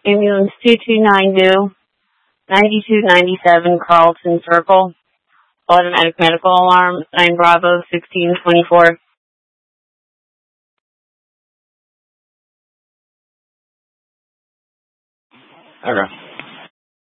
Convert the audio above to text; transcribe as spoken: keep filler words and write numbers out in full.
Ambulance two two nine two, ninety-two ninety-seven Carlton Circle. Automatic medical alarm, nine Bravo sixteen twenty-four. Okay.